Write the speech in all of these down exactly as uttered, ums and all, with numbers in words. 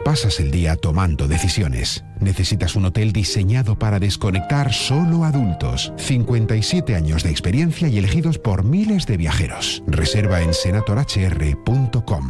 pasas el día tomando decisiones. Necesitas un hotel diseñado para desconectar solo adultos. cincuenta y siete años de experiencia y elegidos por miles de viajeros. Reserva en senator h r punto com.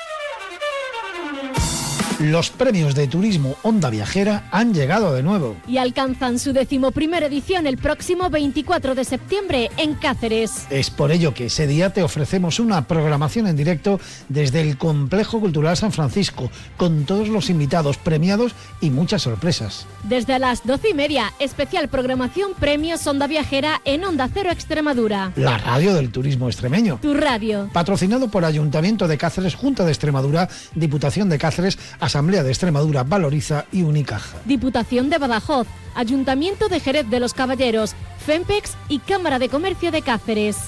Los premios de turismo Onda Viajera han llegado de nuevo. Y alcanzan su decimoprimera edición el próximo veinticuatro de septiembre en Cáceres. Es por ello que ese día te ofrecemos una programación en directo desde el Complejo Cultural San Francisco, con todos los invitados premiados y muchas sorpresas. Desde las doce y media, especial programación Premios Onda Viajera en Onda Cero Extremadura. La radio del turismo extremeño. Tu radio. Patrocinado por Ayuntamiento de Cáceres, Junta de Extremadura, Diputación de Cáceres, Asamblea de Extremadura, Valoriza y Unicaja. Diputación de Badajoz, Ayuntamiento de Jerez de los Caballeros, FEMPEX y Cámara de Comercio de Cáceres.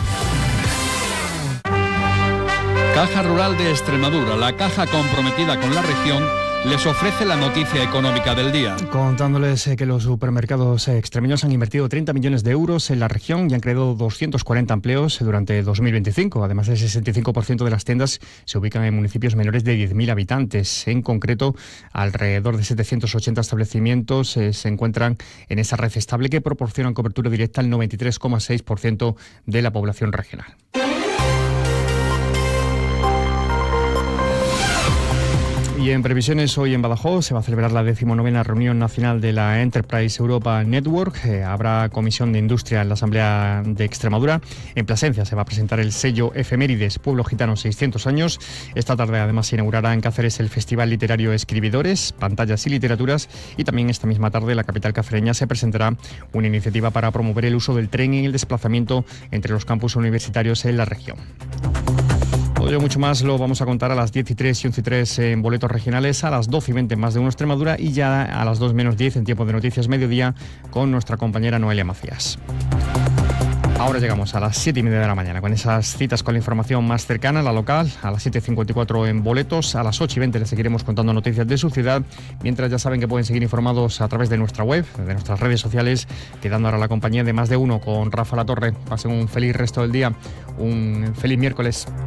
Caja Rural de Extremadura, la caja comprometida con la región, les ofrece la noticia económica del día. Contándoles que los supermercados extremeños han invertido treinta millones de euros en la región y han creado doscientos cuarenta empleos durante dos mil veinticinco. Además, el sesenta y cinco por ciento de las tiendas se ubican en municipios menores de diez mil habitantes. En concreto, alrededor de setecientos ochenta establecimientos eh, se encuentran en esa red estable que proporcionan cobertura directa al noventa y tres coma seis por ciento de la población regional. Y en previsiones, hoy en Badajoz se va a celebrar la decimonovena reunión nacional de la Enterprise Europa Network. Eh, habrá comisión de industria en la Asamblea de Extremadura. En Plasencia se va a presentar el sello Efemérides Pueblo Gitano seiscientos años. Esta tarde además se inaugurará en Cáceres el Festival Literario Escribidores, Pantallas y Literaturas. Y también esta misma tarde en la capital cacereña se presentará una iniciativa para promover el uso del tren y el desplazamiento entre los campus universitarios en la región. Todo ello mucho más lo vamos a contar a las diez y tres y once y tres en boletos regionales, a las doce y veinte Más de Uno Extremadura y ya a las dos menos diez en tiempo de noticias mediodía con nuestra compañera Noelia Macías. Ahora llegamos a las siete y media de la mañana con esas citas con la información más cercana, la local, a las siete y cincuenta y cuatro en boletos, a las ocho y veinte les seguiremos contando noticias de su ciudad, mientras ya saben que pueden seguir informados a través de nuestra web, de nuestras redes sociales, quedando ahora la compañía de Más de Uno con Rafa Latorre. Pasen un feliz resto del día, un feliz miércoles.